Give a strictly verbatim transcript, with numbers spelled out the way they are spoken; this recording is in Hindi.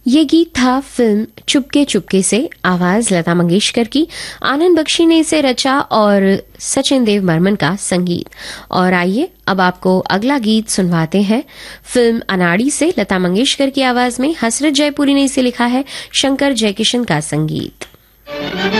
ये गीत था फिल्म चुपके चुपके से, आवाज लता मंगेशकर की। आनंद बख्शी ने इसे रचा और सचिन देव बर्मन का संगीत। और आइए अब आपको अगला गीत सुनवाते हैं फिल्म अनाड़ी से, लता मंगेशकर की आवाज में। हसरत जयपुरी ने इसे लिखा है, शंकर जयकिशन का संगीत।